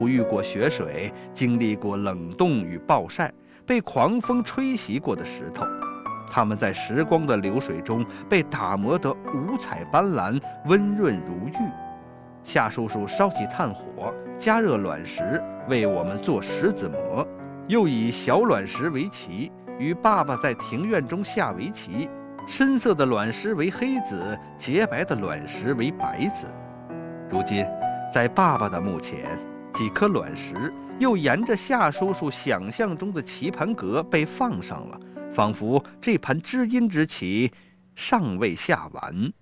遇过雪水，经历过冷冻与暴晒，被狂风吹袭过的石头，它们在时光的流水中被打磨得五彩斑斓，温润如玉。夏叔叔烧起炭火，加热卵石，为我们做石子模，又以小卵石为棋，与爸爸在庭院中下围棋。深色的卵石为黑子，洁白的卵石为白子。如今，在爸爸的墓前，几颗卵石又沿着夏叔叔想象中的棋盘格被放上了，仿佛这盘知音之棋尚未下完。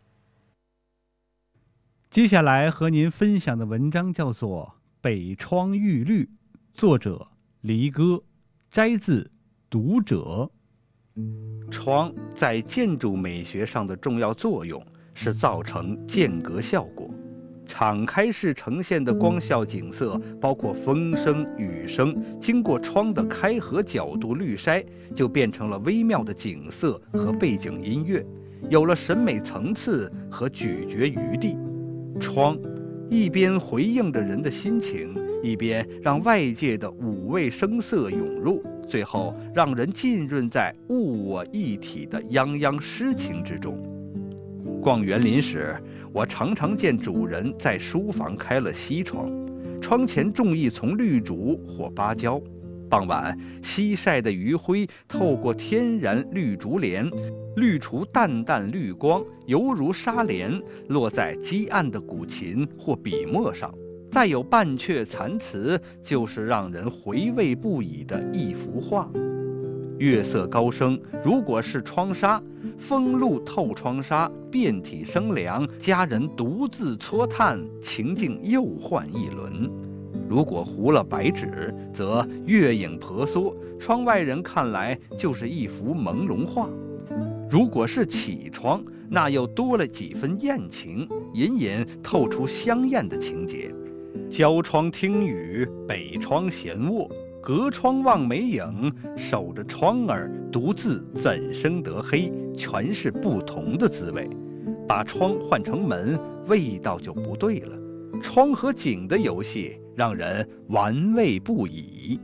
接下来和您分享的文章叫做《北窗玉绿》，作者黎歌，摘自《读者》。 窗在建筑美学上的重要作用是造成间隔效果。敞开式呈现的光效景色，包括风声、雨声，经过窗的开合角度滤筛，就变成了微妙的景色和背景音乐，有了审美层次和咀嚼余地。窗一边回应着人的心情，一边让外界的五味声色涌入，最后让人浸润在物我一体的泱泱诗情之中。逛园林时，我常常见主人在书房开了西窗，窗前种一丛绿竹或芭蕉。傍晚，西晒的余晖透过天然绿竹帘，滤出淡淡绿光，犹如纱帘，落在积暗的古琴或笔墨上。再有半阙残词，就是让人回味不已的一幅画。月色高升，如果是窗纱，风露透窗纱，遍体生凉，家人独自搓炭，情境又换一轮。如果糊了白纸，则月影婆娑，窗外人看来就是一幅朦胧画。如果是起窗，那又多了几分艳情，隐隐透出香艳的情节。郊窗听雨，北窗闲卧，隔窗望梅影，守着窗儿，独自怎生得黑，全是不同的滋味。把窗换成门，味道就不对了。窗和景的游戏让人玩味不已。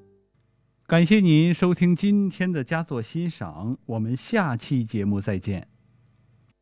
感谢您收听今天的佳作欣赏，我们下期节目再见。